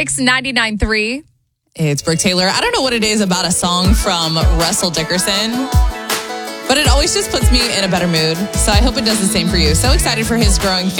Kicks 99.3. It's Brooke Taylor. I don't know what it is about a song from Russell Dickerson, but it always just puts me in a better mood. So I hope it does the same for you. So excited for his growing family.